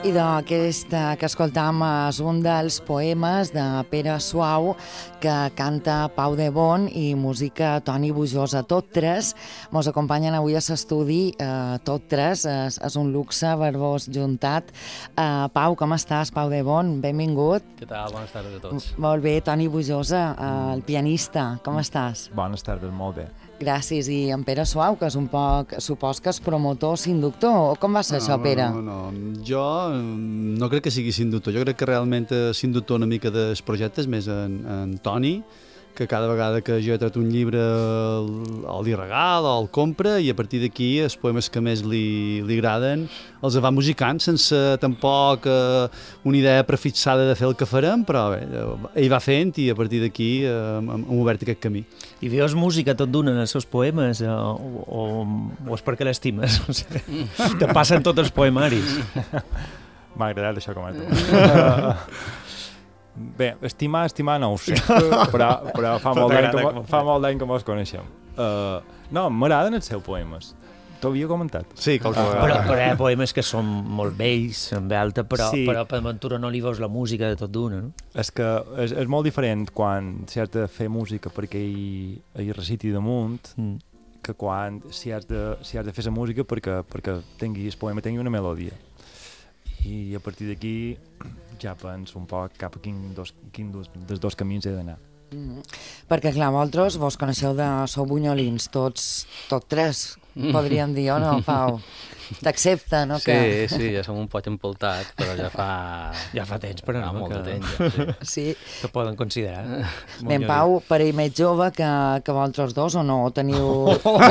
I d'aquest que escoltam és un dels poemes de Pere Suau que canta Pau de Bon i música Toni Bujosa. Tot tres mos acompanyen avui a l'estudi, tot tres, és un luxe haver-vos juntat. Pau, com estàs? Pau de Bon, benvingut. Què tal? Bones tardes a tots. Molt bé, Toni Bujosa, el pianista, com estàs? Bones tardes, molt bé. Gràcies. I en Pere Suau, que és un poc, supos que és promotor, inductor, o com va ser això, Pere? No, jo no crec que sigui inductor, jo crec que realment és inductor una mica dels projectes, més en Toni, que cada vegada que jo he tret un llibre li regala o el compra i a partir d'aquí els poemes que més li agraden els va musicant sense tampoc una idea prefixada de fer el que farem, però bé, ell va fent i a partir d'aquí hem obert aquest camí. I veus música tot d'una en els seus poemes o és perquè l'estimes? O sigui, te passen tots els poemaris. M'ha agradat això com a Bé, estimar no ho sé, però fa molt d'any que mos coneixem. No, m'agraden els seus poemes. T'ho havia comentat. Sí, qualque vegada. Però hi ha poemes que són molt vells, en ve alta, però per Ventura no li veus la música de tot d'una, no? És que és molt diferent quan si has de fer música perquè ell reciti damunt que quan si has de fer la música perquè el poema tingui una melodia. I a partir d'aquí ja penso un poc cap a quin dels dos camins he d'anar. Perquè, clar, vosaltres vos coneixeu sou bunyolins, tots tres, podríem dir, o no, Pau? T'accepta, no? Sí, ja som un poc empoltats, però ja fa... Ja fa temps, però no, molt de temps, ja, sí. Que poden considerar. Ben, Pau, parell més jove que vosaltres dos, o no? O teniu...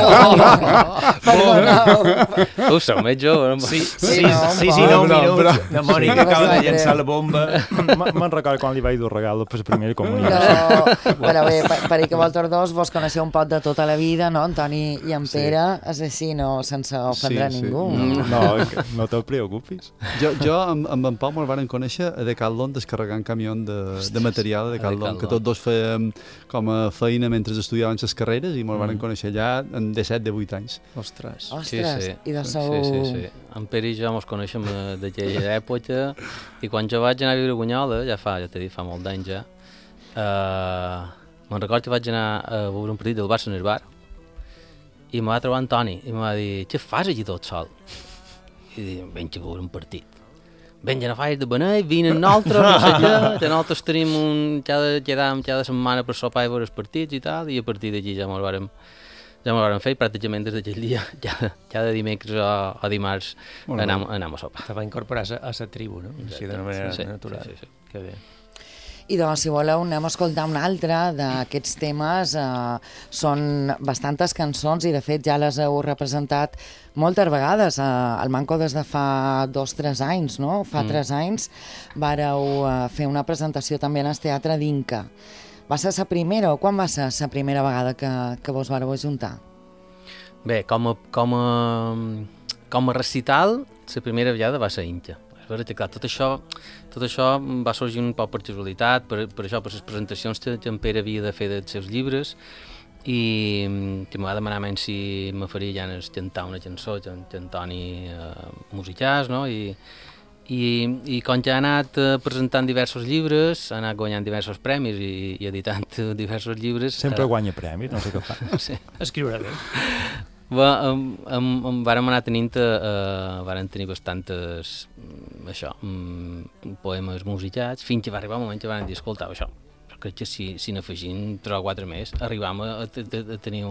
Perdoneu. Tu sou més jove, no? Sí, 9 minuts. La Mònica acaba de llançar la bomba. Me'n recordo quan li vaig dur regal per la primera comunió. No, però bé, parell que vosaltres dos vos coneixeu un poc de tota la vida, no? En Toni i en Pere, és així, no? Sense ofendre ningú. No te preocupis. Jo amb en Pau me'l varen conèixer a Decathlon descarregant camió de material a Decathlon, que tots dos fèiem com a feina mentre estudiàvem les carreres i me'l varen conèixer allà en 17-18 anys. Ostres. Sí. I de sou... Sí. En Pere i jo ens coneixem d'aquella època i quan jo vaig anar a viure a Bunyola, ja t'he dit, fa molt d'anys ja, me'n recordo que vaig anar a veure un partit del Barça en el bar i em va trobar en Toni i em va dir, què fas allí tot sol? I dic, venja a veure un partit. Venja, no faig de beneir, vine nosaltres, no sé què, nosaltres tenim cada setmana per sopar i veure els partits i tal, i a partir d'aquí ja m'ho vàrem fer, pràcticament des d'aquell dia, cada dimecres o dimarts anem a sopar. Te va incorporar a la tribu, no? Així d'una manera natural. Sí. Que bé. I doncs, si voleu, anem a escoltar un altre d'aquests temes. Són bastantes cançons i, de fet, ja les heu representat moltes vegades. Al Manco des de fa 2-3 anys, no? Fa 3 anys vàreu fer una presentació també en el Teatre d'Inca. Va ser la primera o quan va ser la primera vegada que vos vareu ajuntar? Bé, com a recital, la primera vegada va ser Inca. És veritat que clar, tot això va sorgir un poc per casualitat, per les presentacions que en Pere havia de fer dels seus llibres i que em va demanar si me faria ja cantar una cançó que en Toni musicàs, no? I com ja ha anat presentant diversos llibres, ha anat guanyant diversos premis i editant diversos llibres... Sempre guanya premis, no sé què fa. Sí. Escriure bé. Vàrem anar vàrem tenir bastantes poemes musicats fins que va arribar un moment que vàrem dir, escolta, això, crec que si n'afegim 3 o 4 més arribam a tenir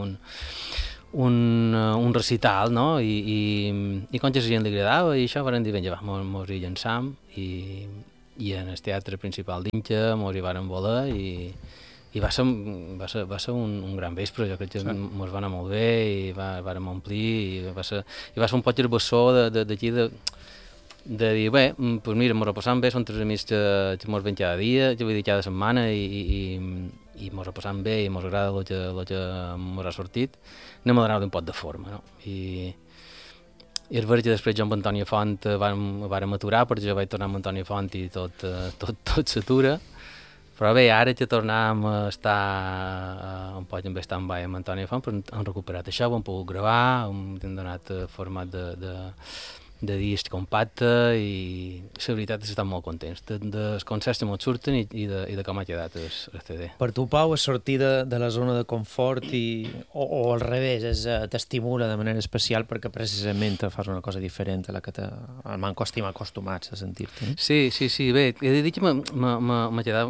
un recital, no? I com que a la gent li agradava i això vàrem dir, vinga, mos hi llançam i en el teatre principal d'Inca mos hi vàrem voler i va ser un gran vespre, jo crec que ens va anar molt bé i vàrem omplir i va ser un poc el bessó d'aquí de dir, bé, doncs mira, ens ho passam bé, són 3 amics que ens veiem cada dia, vull dir, cada setmana i ens ho passam bé i ens agrada el que ens ha sortit, anem a donar-li un poc de forma, no? I és veritat que després jo amb Antònia Font vàrem aturar perquè jo vaig tornar amb Antònia Font i tot s'atura. Però bé, ara que tornàvem a estar un poc en stand-by amb Antònia Font, però hem recuperat això, ho hem pogut gravar, hem donat format de disc compacte i la veritat és que estan molt contents dels concerts que ens surten i de com ha quedat el CD. Per tu, Pau, és sortir de la zona de confort o al revés, t'estimula de manera especial perquè precisament te fas una cosa diferent a la que el manco estem acostumats a sentir-te. Sí, bé, he de dir que m'ha quedat...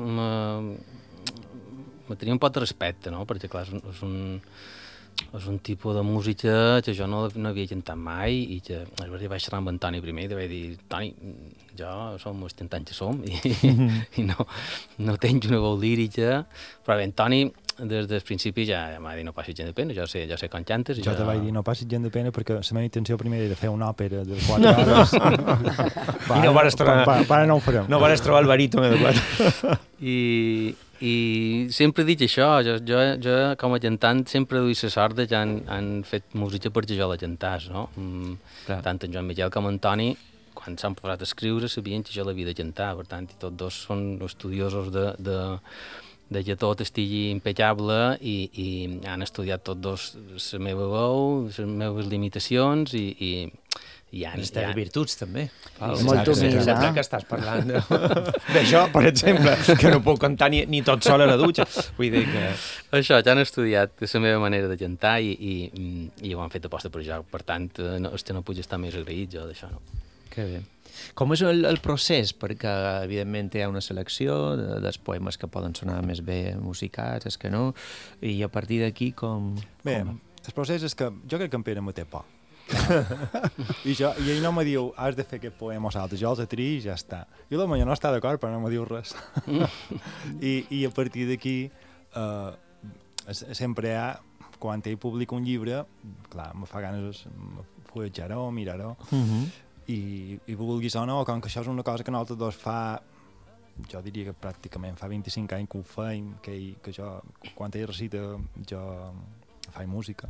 Me tenia un pot de respecte, no? Perquè, clar, és un tipus de música que jo no havia cantat mai i que vaig xerrar amb en Toni primer i li vaig dir, Toni, jo som els 30 anys que som i no tens una veu lírica, però bé, en Toni des del principi ja m'ha dit no passis gent de pena, jo sé com cantes. Jo te vaig dir no passis gent de pena perquè la meva intenció primer era fer una òpera de 4 hores. I no vas trobar... Para no ho farem. No vas trobar el baríton de 4. I sempre dic això, jo com a cantant sempre duia la sort que han fet música perquè jo la cantàs, no? Tant en Joan Miquel com en Toni, quan s'han posat a escriure, sabien que jo l'havia de cantar, per tant, i tots dos són estudiosos de que tot estigui impecable i han estudiat tots dos la meva veu, les meves limitacions i les teves virtuts, també. Molt humil, Sembla que estàs parlant d'això, per exemple, que no puc cantar ni tot sol a la dutxa. Vull dir que... Això, ja han estudiat la meva manera de cantar i ho han fet aposta per jo. Per tant, no puc estar més agraït jo d'això, no? Que bé. Com és el procés? Perquè, evidentment, hi ha una selecció dels poemes que poden sonar més bé musicats, és que no? I a partir d'aquí, com... Bé, el procés és que jo crec que en Pere me té por. I ell no me diu has de fer aquest poema o l'altre, jo els atri i ja està. I la meva no està d'acord però no me diu res. I a partir d'aquí sempre hi ha, quan ell publica un llibre, clar, me fa ganes fulletjar-ho, mirar-ho, i vulguis o no, com que això és una cosa que nosaltres dos fa, jo diria que pràcticament fa 25 anys que ho feim, que jo, quan ell recita, jo faig música.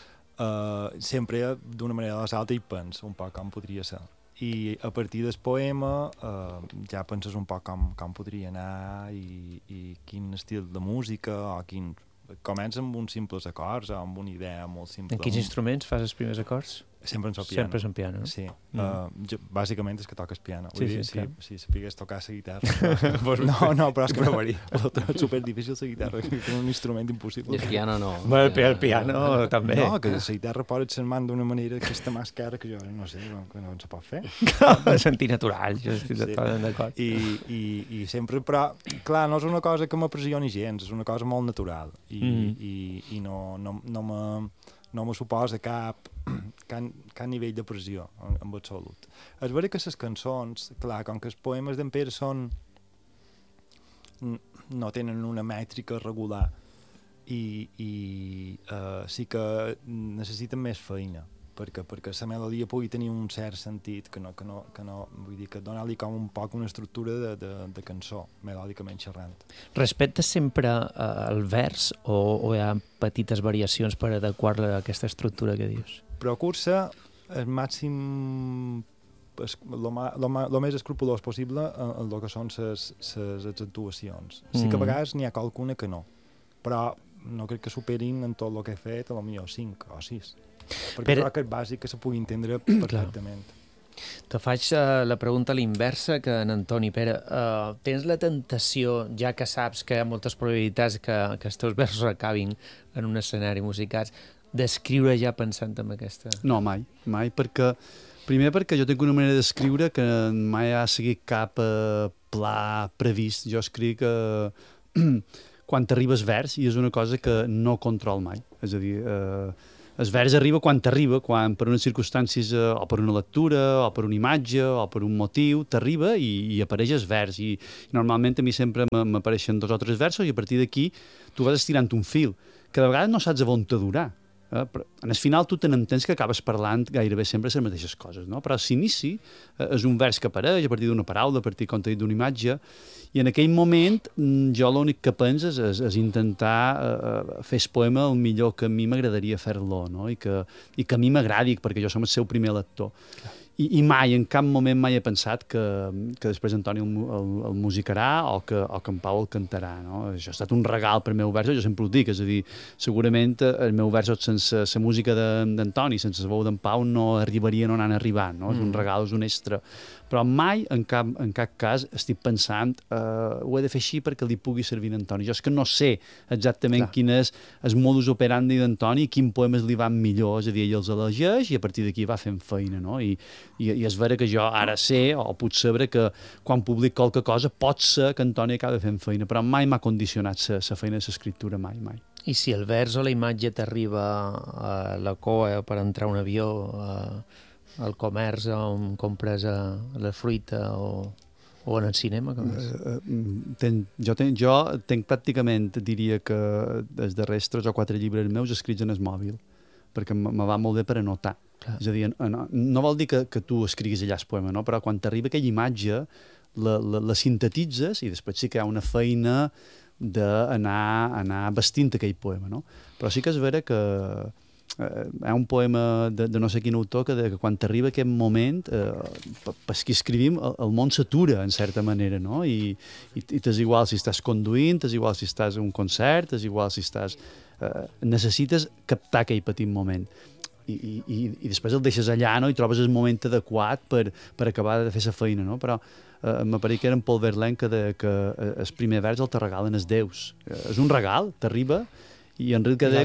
Sempre d'una manera o l'altra hi penso un poc com podria ser i a partir del poema ja penses un poc com podria anar i quin estil de música o quin... Comença amb uns simples acords o amb una idea molt simple. En quins instruments fas els primers acords? Sempre en so piano. Sempre és en piano, no? Sí. Jo, bàsicament és que toques piano. Si sapigués tocar la guitarra... no, però és que és superdifícil la guitarra, que és un instrument impossible. I el piano no. El piano també. No, que la guitarra pots ser man d'una manera que està més cara que jo no sé, que no se pot fer. Sentir natural, jo estic totalment d'acord. I sempre, però, clar, no és una cosa que m'apressioni gens, és una cosa molt natural i no me suposa cap nivell de pressió en absolut. És vera que les cançons, clar, com que els poemes d'en Pere no tenen una mètrica regular i sí que necessiten més feina perquè la melodia pugui tenir un cert sentit que no vull dir que donar-li com un poc una estructura de cançó melòdicament xerrant. Respectes sempre el vers o hi ha petites variacions per adequar-la a aquesta estructura que dius? Procura el màxim el més escrupolós possible en el que són les actuacions. Sí que a vegades n'hi ha qualcuna que no, però no crec que superin en tot el que he fet a lo millor 5 o 6. Perquè crec que és bàsic que se pugui entendre perfectament. Te faig la pregunta a l'inversa que en Antoni. Pere, tens la tentació, ja que saps que hi ha moltes probabilitats que els teus versos acabin en un escenari musicats, d'escriure ja pensant en aquesta? No, mai, perquè jo tinc una manera d'escriure que mai ha seguit cap pla previst. Jo escric quan t'arribes vers i és una cosa que no control mai. És a dir, el vers arriba quan t'arriba, quan per unes circumstàncies o per una lectura o per una imatge o per un motiu t'arriba i apareix el vers i normalment a mi sempre m'apareixen 2 o 3 versos i a partir d'aquí tu vas estirant un fil que de vegades no saps a on t'adurar. Però en el final tu te n'entens que acabes parlant gairebé sempre les mateixes coses, no? Però l'inici és un vers que apareix a partir d'una paraula, a partir, com t'he dit, d'una imatge, i en aquell moment jo l'únic que penso és intentar fer el poema el millor que a mi m'agradaria fer-lo, no? I que a mi m'agradi, perquè jo som el seu primer lector. I mai, en cap moment mai he pensat que després Antoni el musicarà o que en Pau el cantarà, no? Això ha estat un regal per al meu verso, jo sempre ho dic, és a dir, segurament el meu verso sense la música d'Antoni, sense la veu d'en Pau, no arribarien on han arribat, no? És un regal, és un extra. Però mai, en cap cas, estic pensant ho he de fer així perquè li pugui servir a Antoni. Jo és que no sé exactament quin és el modus operandi d'Antoni i quin poemes li van millor, és a dir, ell els elegeix i a partir d'aquí va fent feina, no? I és vera que jo ara sé, o puc saber que quan public qualque cosa pot ser que Antoni acabi fent feina, però mai m'ha condicionat la feina de l'escriptura, mai. I si el vers o la imatge t'arriba a la coa per entrar a un avió, al comerç on compres la fruita o en el cinema? Jo tenc pràcticament, diria que els darrers 3 o 4 llibres meus escrits en el mòbil, perquè me va molt bé per anotar. Clar. És a dir, no vol dir que tu escriguis allà el poema, no? Però quan t'arriba aquella imatge la sintetitzes i després sí que hi ha una feina d'anar vestint aquell poema, no? Però sí que és vera que hi ha un poema de no sé quin autor que quan t'arriba aquest moment, per qui escrivim, el món s'atura, en certa manera, no? I t'és igual si estàs conduint, t'és igual si estàs en un concert, t'és igual si estàs... necessites captar aquell petit moment. I després el deixes allà, no? I trobes el moment adequat per acabar de fer la feina, no? Però m'apareix que era en Paul Verlaine que deia que el primer vers el te regalen els déus. És un regal, t'arriba, i Enric deia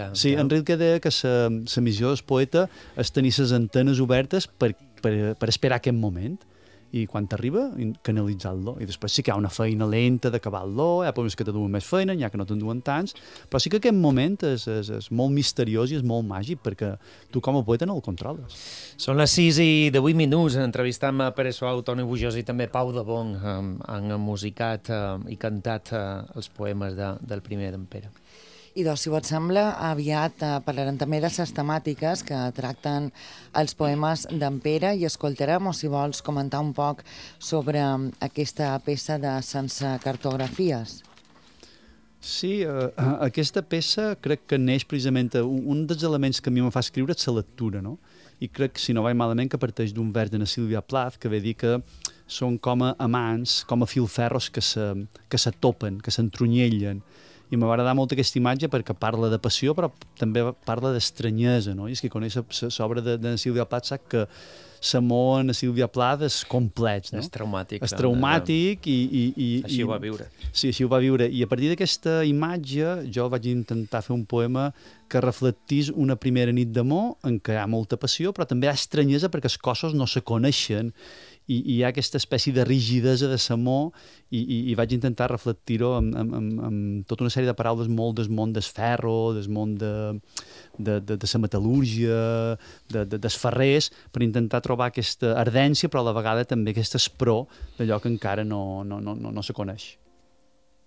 que la missió del poeta és tenir les antenes obertes per esperar aquest moment, i quan t'arriba, canalitzar-lo. I després sí que hi ha una feina lenta d'acabar-lo, hi ha poemes que te duen més feina, hi ha que no te'n duen tants, però sí que aquest moment és molt misteriós i és molt màgic, perquè tu com a poeta no el controles. Són les 6:08, entrevistam a Pere Suau, Toni Bujós i també Pau de Bon, han musicat i cantat els poemes del primer d'en Pere. I doncs, si et sembla, aviat parlarem també de les temàtiques que tracten els poemes d'en Pere i escoltarem, o si vols, comentar un poc sobre aquesta peça de Sense cartografies. Sí, aquesta peça crec que neix precisament... Un dels elements que a mi em fa escriure és la lectura, no? I crec, si no vaig malament, que parteix d'un vers de Sílvia Plath, que ve dir que són com a amants, com a filferros que se topen, que s'entrunyellen. I m'ha agradat molt aquesta imatge perquè parla de passió, però també parla d'estranyesa, no? I és que coneix l'obra de Sílvia Plath sap que l'amor en Sílvia Plath és complex, no? És traumàtic. És traumàtic i així ho va viure. Sí, així ho va viure. I a partir d'aquesta imatge jo vaig intentar fer un poema que reflectís una primera nit d'amor en què hi ha molta passió, però també hi ha estranyesa perquè els cossos no se coneixen i hi ha aquesta espècie de rigidesa de l'amor i vaig intentar reflectir-ho amb tota una sèrie de paraules molt del món del ferro, del món de la metal·lúrgia, dels ferrers, per intentar trobar aquesta ardència, però a la vegada també aquesta espror d'allò que encara no se coneix.